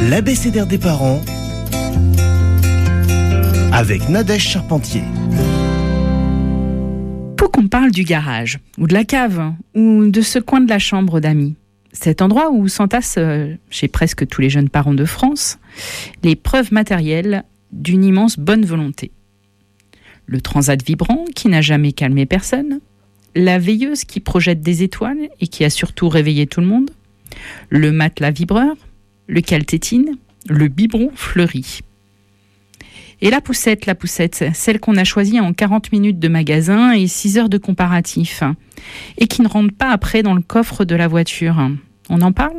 L'ABCDR des parents avec Nadège Charpentier. Faut qu'on parle du garage, ou de la cave, ou de ce coin de la chambre d'amis. Cet endroit où s'entassent, chez presque tous les jeunes parents de France, les preuves matérielles d'une immense bonne volonté. Le transat vibrant qui n'a jamais calmé personne, la veilleuse qui projette des étoiles et qui a surtout réveillé tout le monde, le matelas vibreur, le caltétine, le biberon fleuri. Et la poussette, celle qu'on a choisie en 40 minutes de magasin et 6 heures de comparatif, et qui ne rentre pas après dans le coffre de la voiture. On en parle ?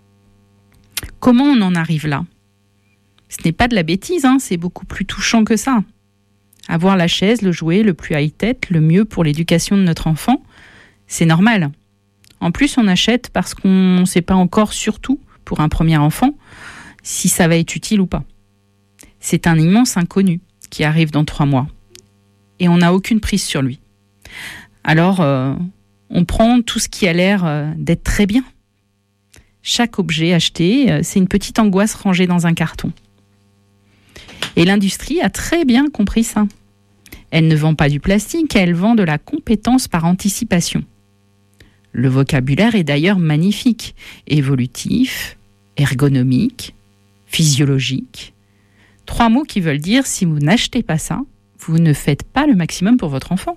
Comment on en arrive là ? Ce n'est pas de la bêtise, c'est beaucoup plus touchant que ça. Avoir la chaise, le jouet, le plus high-tech, le mieux pour l'éducation de notre enfant, c'est normal. En plus, on achète parce qu'on ne sait pas encore, surtout pour un premier enfant, si ça va être utile ou pas. C'est un immense inconnu qui arrive dans 3 mois. Et on n'a aucune prise sur lui. Alors, on prend tout ce qui a l'air d'être très bien. Chaque objet acheté, c'est une petite angoisse rangée dans un carton. Et l'industrie a très bien compris ça. Elle ne vend pas du plastique, elle vend de la compétence par anticipation. Le vocabulaire est d'ailleurs magnifique, évolutif, ergonomique, physiologique. 3 mots qui veulent dire, si vous n'achetez pas ça, vous ne faites pas le maximum pour votre enfant.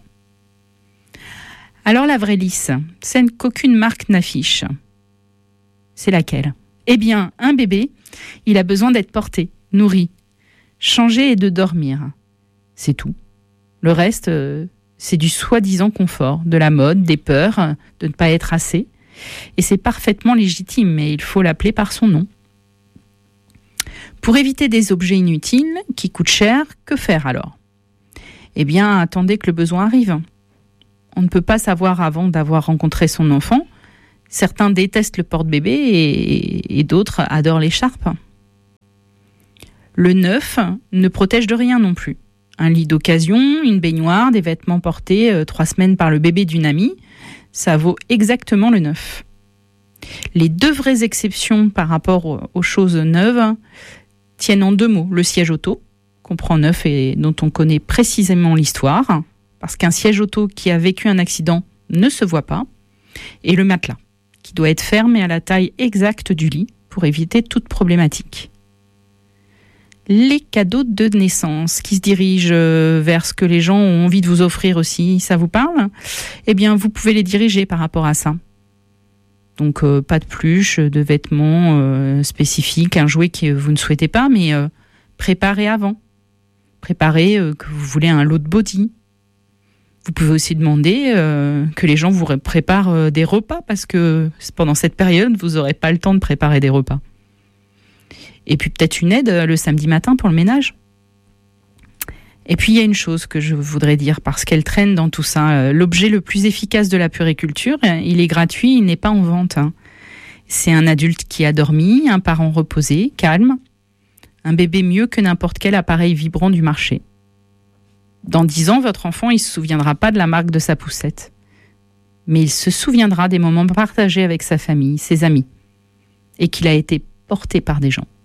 Alors la vraie lisse, celle qu'aucune marque n'affiche. C'est laquelle ? Eh bien, un bébé, il a besoin d'être porté, nourri, changé et de dormir. C'est tout. Le reste, c'est du soi-disant confort, de la mode, des peurs de ne pas être assez. Et c'est parfaitement légitime, mais il faut l'appeler par son nom. Pour éviter des objets inutiles qui coûtent cher, que faire alors ? Eh bien, attendez que le besoin arrive. On ne peut pas savoir avant d'avoir rencontré son enfant. Certains détestent le porte-bébé et d'autres adorent l'écharpe. Le neuf ne protège de rien non plus. Un lit d'occasion, une baignoire, des vêtements portés 3 semaines par le bébé d'une amie, ça vaut exactement le neuf. Les 2 vraies exceptions par rapport aux choses neuves tiennent en 2 mots. Le siège auto, qu'on prend neuf et dont on connaît précisément l'histoire, parce qu'un siège auto qui a vécu un accident ne se voit pas, et le matelas, qui doit être ferme et à la taille exacte du lit pour éviter toute problématique. Les cadeaux de naissance qui se dirigent vers ce que les gens ont envie de vous offrir aussi, ça vous parle ? Eh bien, vous pouvez les diriger par rapport à ça. Donc, pas de pluche, de vêtements spécifiques, un jouet que vous ne souhaitez pas, mais préparez avant. Préparez que vous voulez un lot de body. Vous pouvez aussi demander que les gens vous préparent des repas, parce que pendant cette période, vous n'aurez pas le temps de préparer des repas. Et puis peut-être une aide le samedi matin pour le ménage. Et puis il y a une chose que je voudrais dire, parce qu'elle traîne dans tout ça. L'objet le plus efficace de la puériculture, il est gratuit, il n'est pas en vente. C'est un adulte qui a dormi, un parent reposé, calme, un bébé mieux que n'importe quel appareil vibrant du marché. Dans 10 ans, votre enfant, il ne se souviendra pas de la marque de sa poussette. Mais il se souviendra des moments partagés avec sa famille, ses amis, et qu'il a été porté par des gens.